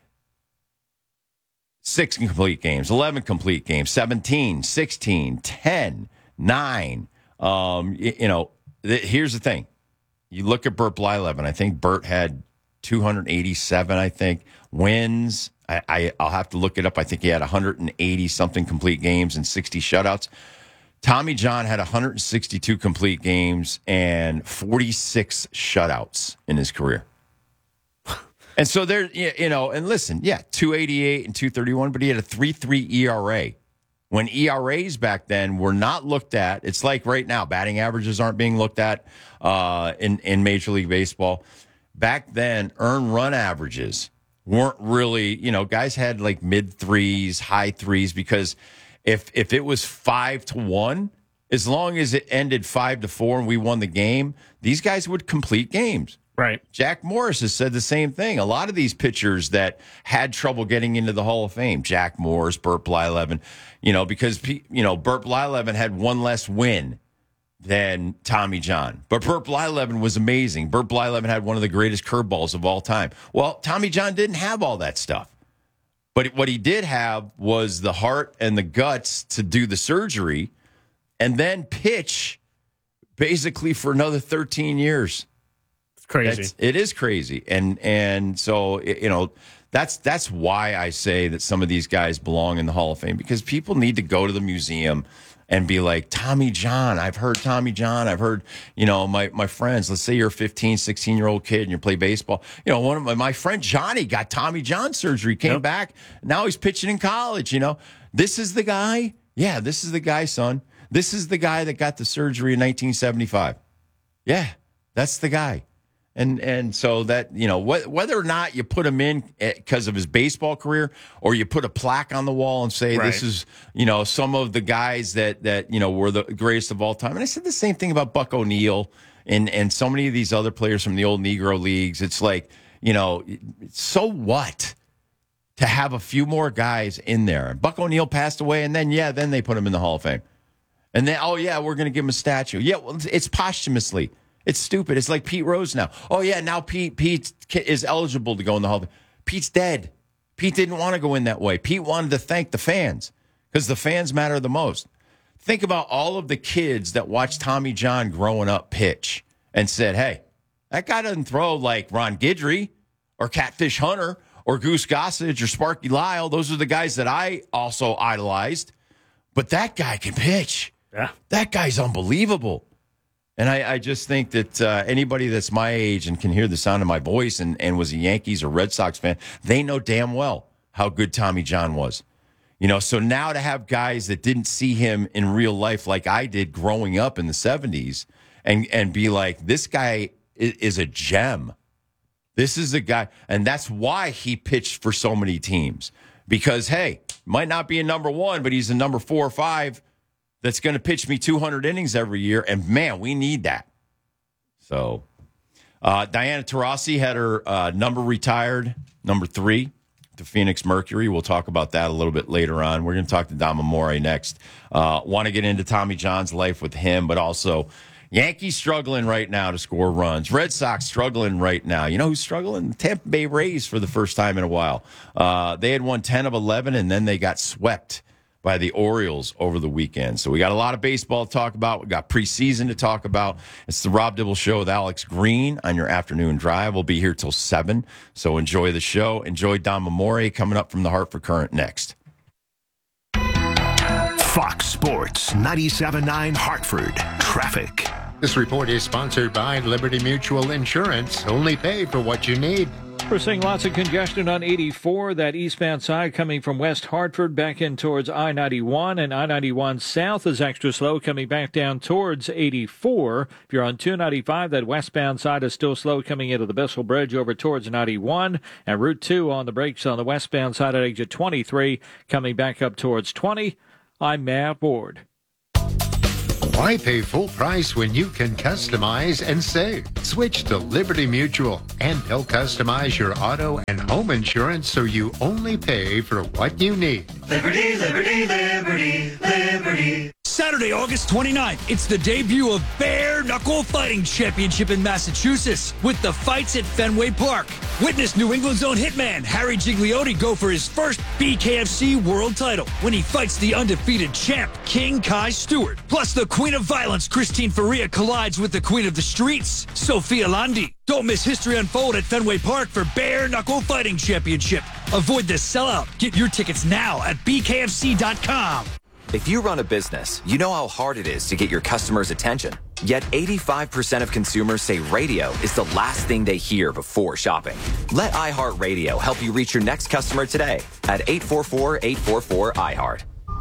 six complete games, eleven complete games, seventeen, sixteen, ten, nine. Um, you, you know, th- here's the thing. You look at Bert Blyleven. I think Bert had two hundred eighty-seven, I think, wins. I, I, I'll have to look it up. I think he had one hundred eighty-something complete games and sixty shutouts. Tommy John had one hundred sixty-two complete games and forty-six shutouts in his career. And so there, you know, and listen, yeah, two eighty-eight and two thirty-one, but he had a three three E R A. When E R As back then were not looked at, it's like right now, batting averages aren't being looked at uh, in, in Major League Baseball. Back then, earned run averages weren't really, you know, guys had like mid threes, high threes, because if if it was five to one, as long as it ended five to four and we won the game, these guys would complete games. Right. Jack Morris has said the same thing. A lot of these pitchers that had trouble getting into the Hall of Fame, Jack Morris, Bert Blyleven, you know, because, you know, Bert Blyleven had one less win than Tommy John. But Bert Blyleven was amazing. Bert Blyleven had one of the greatest curveballs of all time. Well, Tommy John didn't have all that stuff. But what he did have was the heart and the guts to do the surgery and then pitch basically for another thirteen years. Crazy. That's, it is crazy. And and so, you know, that's that's why I say that some of these guys belong in the Hall of Fame, because people need to go to the museum and be like, Tommy John, I've heard Tommy John. I've heard, you know, my, my friends, let's say you're a fifteen, sixteen-year-old kid and you play baseball. You know, one of my, my friend Johnny got Tommy John surgery, came yep. back. Now he's pitching in college, you know. This is the guy. Yeah, this is the guy, son. This is the guy that got the surgery in nineteen seventy-five. Yeah, that's the guy. And and so that, you know, wh- whether or not you put him in because of his baseball career, or you put a plaque on the wall and say, right, this is, you know, some of the guys that, that, you know, were the greatest of all time. And I said the same thing about Buck O'Neil and, and so many of these other players from the old Negro leagues. It's like, you know, so what to have a few more guys in there? Buck O'Neil passed away, and then, yeah, then they put him in the Hall of Fame. And then, oh, yeah, we're going to give him a statue. Yeah, well, it's posthumously. It's stupid. It's like Pete Rose now. Oh, yeah, now Pete Pete is eligible to go in the Hall of Fame. Pete's dead. Pete didn't want to go in that way. Pete wanted to thank the fans, because the fans matter the most. Think about all of the kids that watched Tommy John growing up pitch and said, hey, that guy doesn't throw like Ron Guidry or Catfish Hunter or Goose Gossage or Sparky Lyle. Those are the guys that I also idolized. But that guy can pitch. Yeah. That guy's unbelievable. And I, I just think that uh, anybody that's my age and can hear the sound of my voice and, and was a Yankees or Red Sox fan, they know damn well how good Tommy John was. You know, so now to have guys that didn't see him in real life like I did growing up in the seventies and, and be like, this guy is, is a gem. This is a guy. And that's why he pitched for so many teams. Because, hey, might not be a number one, but he's a number four or five that's going to pitch me two hundred innings every year. And, man, we need that. So, uh, Diana Taurasi had her uh, number retired, number three, to Phoenix Mercury. We'll talk about that a little bit later on. We're going to talk to Dom Amore next. Uh, want to get into Tommy John's life with him, but also Yankees struggling right now to score runs. Red Sox struggling right now. You know who's struggling? Tampa Bay Rays for the first time in a while. Uh, they had won ten of eleven, and then they got swept by the Orioles over the weekend. So we got a lot of baseball to talk about. We got preseason to talk about. It's the Rob Dibble Show with Alex Green on your afternoon drive. We'll be here till seven. So enjoy the show. Enjoy Don Mamore coming up from the Hartford Current next. Fox Sports ninety-seven point nine Hartford Traffic. This report is sponsored by Liberty Mutual Insurance. Only pay for what you need. We're seeing lots of congestion on eighty-four, that eastbound side coming from West Hartford back in towards I ninety-one, and I ninety-one south is extra slow coming back down towards eighty-four. If you're on two ninety-five, that westbound side is still slow coming into the Bissell Bridge over towards ninety-one, and Route two on the brakes on the westbound side at exit twenty-three coming back up towards twenty. I'm Matt Ward. Why pay full price when you can customize and save? Switch to Liberty Mutual, and they'll customize your auto and home insurance so you only pay for what you need. Liberty, Liberty, Liberty, Liberty. Saturday, August twenty-ninth, it's the debut of Bare Knuckle Fighting Championship in Massachusetts with the fights at Fenway Park. Witness New England's own hitman Harry Gigliotti go for his first B K F C world title when he fights the undefeated champ King Kai Stewart. Plus, the Queen of Violence Christine Faria collides with the Queen of the Streets, Sophia Landi. Don't miss history unfold at Fenway Park for Bare Knuckle Fighting Championship. Avoid the sellout. Get your tickets now at B K F C dot com. If you run a business, you know how hard it is to get your customers' attention. Yet eighty-five percent of consumers say radio is the last thing they hear before shopping. Let iHeartRadio help you reach your next customer today at eight four four, eight four four, I heart.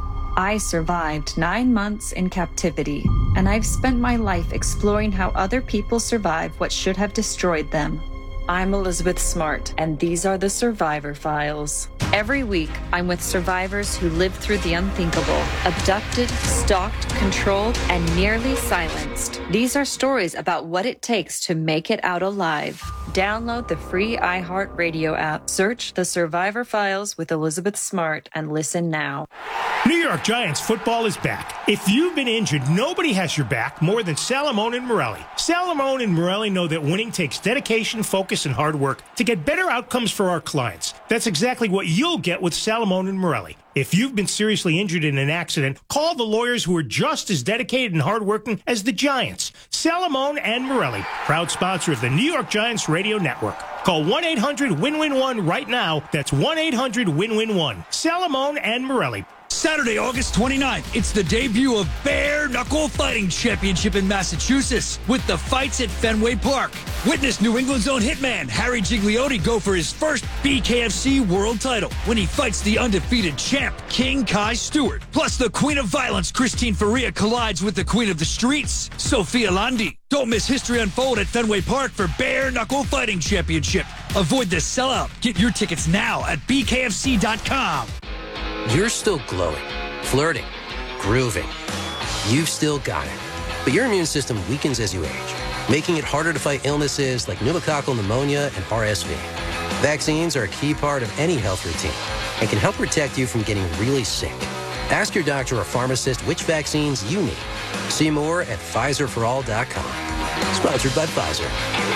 I survived nine months in captivity, and I've spent my life exploring how other people survive what should have destroyed them. I'm Elizabeth Smart, and these are the Survivor Files. Every week, I'm with survivors who lived through the unthinkable, abducted, stalked, controlled, and nearly silenced. These are stories about what it takes to make it out alive. Download the free iHeartRadio app, search The Survivor Files with Elizabeth Smart, and listen now. New York Giants football is back. If you've been injured, nobody has your back more than Salamone and Morelli. Salamone and Morelli know that winning takes dedication, focus, and hard work to get better outcomes for our clients. That's exactly what you'll get with Salamone and Morelli. If you've been seriously injured in an accident, call the lawyers who are just as dedicated and hardworking as the Giants. Salamone and Morelli, proud sponsor of the New York Giants Radio Network. Call one eight hundred win win one right now. That's one eight hundred win win one. Salamone and Morelli. Saturday, August twenty-ninth, it's the debut of Bare Knuckle Fighting Championship in Massachusetts with the fights at Fenway Park. Witness New England's own hitman Harry Gigliotti go for his first B K F C world title when he fights the undefeated champ King Kai Stewart. Plus, the Queen of Violence Christine Faria collides with the Queen of the Streets, Sophia Landi. Don't miss history unfold at Fenway Park for Bare Knuckle Fighting Championship. Avoid the sellout. Get your tickets now at B K F C dot com. You're still glowing, flirting, grooving. You've still got it. But your immune system weakens as you age, making it harder to fight illnesses like pneumococcal pneumonia and R S V. Vaccines are a key part of any health routine and can help protect you from getting really sick. Ask your doctor or pharmacist which vaccines you need. See more at Pfizer for all dot com. Sponsored by Pfizer.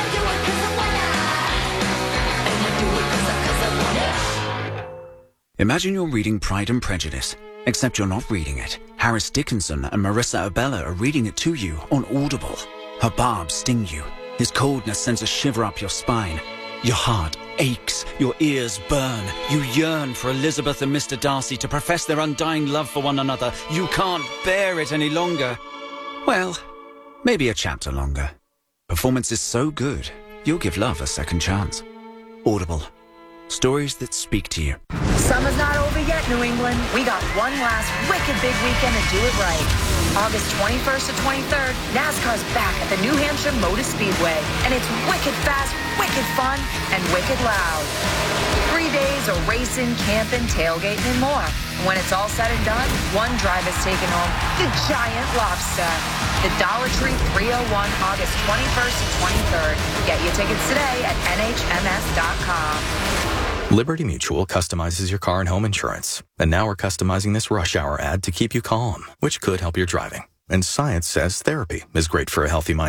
Imagine you're reading Pride and Prejudice, except you're not reading it. Harris Dickinson and Marissa Abella are reading it to you on Audible. Her barbs sting you. His coldness sends a shiver up your spine. Your heart aches. Your ears burn. You yearn for Elizabeth and Mister Darcy to profess their undying love for one another. You can't bear it any longer. Well, maybe a chapter longer. Performance is so good, you'll give love a second chance. Audible. Stories that speak to you. Summer's not over yet, New England. We got one last wicked big weekend to do it right. August twenty-first to twenty-third, NASCAR's back at the New Hampshire Motor Speedway. And it's wicked fast, wicked fun, and wicked loud. Three days of racing, camping, tailgating, and more. When it's all said and done, one driver's taking home the giant lobster. The Dollar Tree three oh one, August twenty-first to twenty-third. Get your tickets today at N H M S dot com. Liberty Mutual customizes your car and home insurance. And now we're customizing this rush hour ad to keep you calm, which could help your driving. And science says therapy is great for a healthy mindset.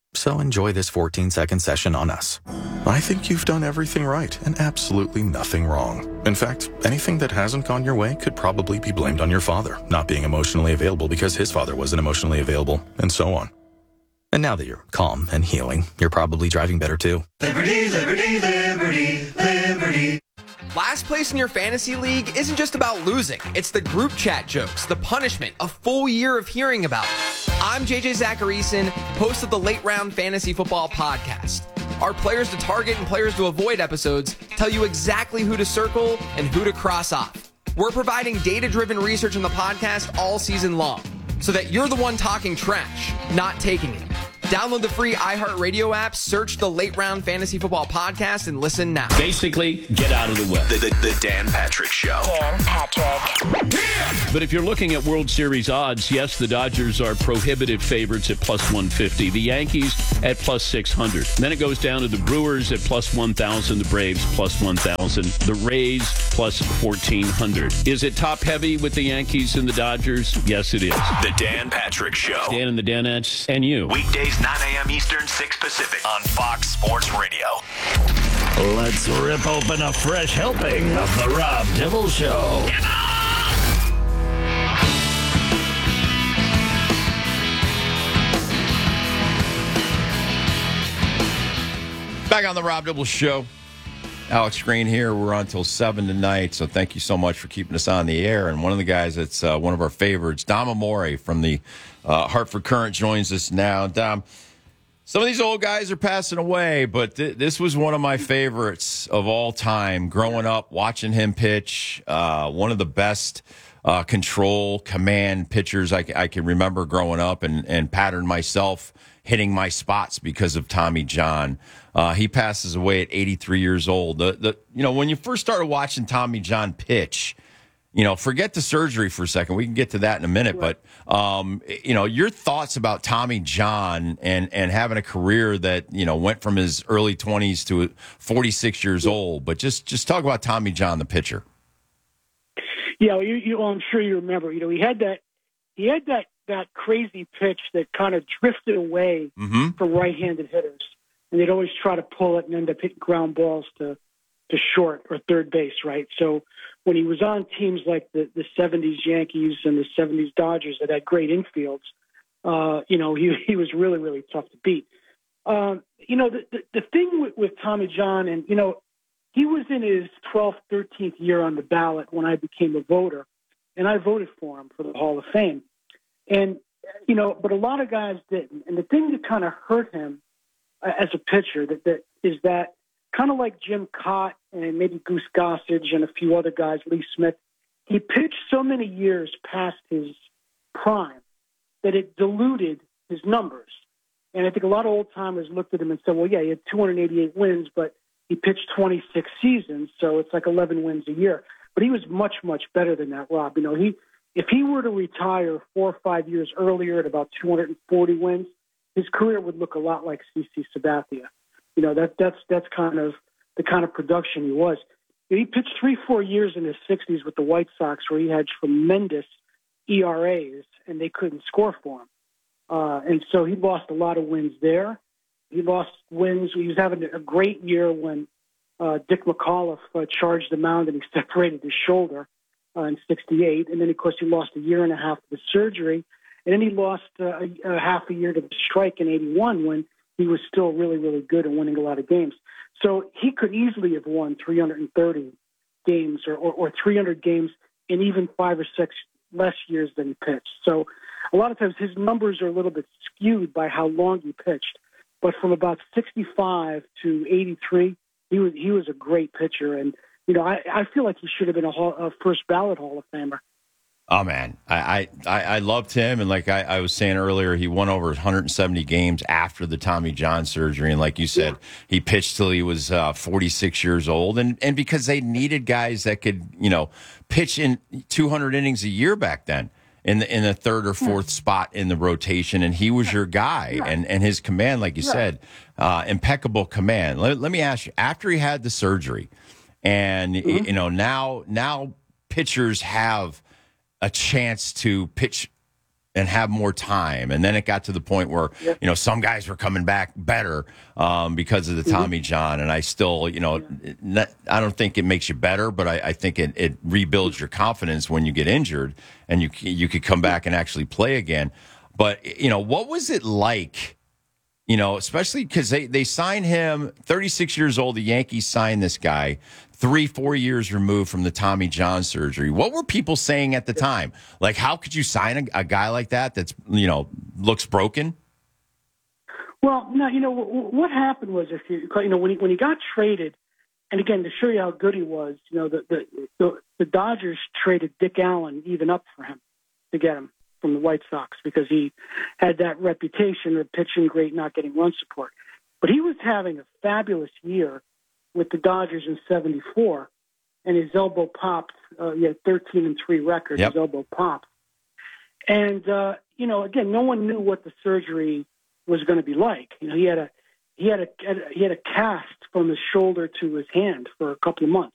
So enjoy this fourteen-second session on us. I think you've done everything right and absolutely nothing wrong. In fact, anything that hasn't gone your way could probably be blamed on your father, not being emotionally available because his father wasn't emotionally available, and so on. And now that you're calm and healing, you're probably driving better too. Liberty, liberty, liberty, liberty. Last place in your fantasy league isn't just about losing. It's the group chat jokes, the punishment, a full year of hearing about it. I'm J J Zacharyson, host of the Late Round Fantasy Football Podcast. Our players to target and players to avoid episodes tell you exactly who to circle and who to cross off. We're providing data-driven research in the podcast all season long, so that you're the one talking trash, not taking it. Download the free iHeartRadio app, search the Late Round Fantasy Football Podcast, and listen now. Basically, get out of the way. The, the, the Dan Patrick Show. Dan Patrick. But if you're looking at World Series odds, yes, the Dodgers are prohibitive favorites at plus one fifty. The Yankees at plus six hundred. Then it goes down to the Brewers at plus one thousand. The Braves plus one thousand. The Rays plus fourteen hundred. Is it top heavy with the Yankees and the Dodgers? Yes, it is. The Dan Patrick Show. Dan and the Danettes and you. Weekdays nine a.m. Eastern, six Pacific on Fox Sports Radio. Let's rip open a fresh helping of the Rob Dibble Show. Back on the Rob Dibble Show. Alex Green here. We're on till seven tonight, so thank you so much for keeping us on the air. And one of the guys that's uh, one of our favorites, Dom Amore from the uh, Hartford Courant, joins us now. Dom, some of these old guys are passing away, but th- this was one of my favorites of all time. Growing up, watching him pitch, uh, one of the best uh, control command pitchers I, c- I can remember growing up, and, and patterned myself hitting my spots because of Tommy John. Uh, he passes away at eighty-three years old. The, the, you know, when you first started watching Tommy John pitch, you know, forget the surgery for a second. We can get to that in a minute. Right. But, um, you know, your thoughts about Tommy John and, and having a career that, you know, went from his early twenties to forty-six years old. But just, just talk about Tommy John, the pitcher. Yeah, you, you, well, I'm sure you remember. You know, he had that, he had that, that crazy pitch that kind of drifted away mm-hmm. for right-handed hitters. And they'd always try to pull it and end up hitting ground balls to, to short or third base, right? So when he was on teams like the, the seventies Yankees and the seventies Dodgers that had great infields, uh, you know, he he was really, really tough to beat. Um, you know, the, the, the thing with, with Tommy John, and, you know, he was in his twelfth, thirteenth year on the ballot when I became a voter, and I voted for him for the Hall of Fame. And, you know, but a lot of guys didn't. And the thing that kind of hurt him as a pitcher that, that is that kind of like Jim Cott and maybe Goose Gossage and a few other guys, Lee Smith, he pitched so many years past his prime that it diluted his numbers. And I think a lot of old-timers looked at him and said, well, yeah, he had two hundred eighty-eight wins, but he pitched twenty-six seasons, so it's like eleven wins a year. But he was much, much better than that, Rob. You know, he if he were to retire four or five years earlier at about two hundred forty wins, his career would look a lot like C C Sabathia. You know, that that's that's kind of the kind of production he was. He pitched three, four years in his sixties with the White Sox where he had tremendous E R As, and they couldn't score for him. Uh, and so he lost a lot of wins there. He lost wins. He was having a great year when uh, Dick McAuliffe uh, charged the mound and he separated his shoulder uh, in sixty-eight. And then, of course, he lost a year and a half to the surgery. And then he lost uh, a, a half a year to the strike in eighty-one when he was still really, really good and winning a lot of games. So he could easily have won three hundred thirty games or, or, or three hundred games in even five or six less years than he pitched. So a lot of times his numbers are a little bit skewed by how long he pitched. But from about sixty-five to eighty-three, he was he was a great pitcher. And, you know, I, I feel like he should have been a, hall, a first ballot Hall of Famer. Oh, man, I, I, I loved him. And like I, I was saying earlier, he won over one hundred seventy games after the Tommy John surgery. And like you said, yeah. he pitched till he was uh, forty-six years old. And, and because they needed guys that could, you know, pitch in two hundred innings a year back then in the, in the third or fourth yeah. spot in the rotation. And he was your guy. Yeah. And, and his command, like you yeah. said, uh, impeccable command. Let, let me ask you, after he had the surgery and, mm-hmm. you know, now now pitchers have a chance to pitch and have more time. And then it got to the point where, yep. you know, some guys were coming back better um, because of the Tommy mm-hmm. John. And I still, you know, yeah. not, I don't think it makes you better, but I, I think it, it rebuilds your confidence when you get injured and you you could come back and actually play again. But, you know, what was it like, you know, especially because they, they signed him, thirty-six years old, the Yankees signed this guy, three, four years removed from the Tommy John surgery. What were people saying at the time? Like, how could you sign a, a guy like that that's, you know, looks broken? Well, no, you know, what happened was, if you, you know, when he, when he got traded, and again, to show you how good he was, you know, the, the, the, the Dodgers traded Dick Allen even up for him to get him from the White Sox because he had that reputation of pitching great, not getting run support. But he was having a fabulous year with the Dodgers in seventy-four, and his elbow popped. Uh, he had thirteen and three record. Yep. His elbow popped. And, uh, you know, again, no one knew what the surgery was going to be like. You know, he had a he had a he had a cast from his shoulder to his hand for a couple of months.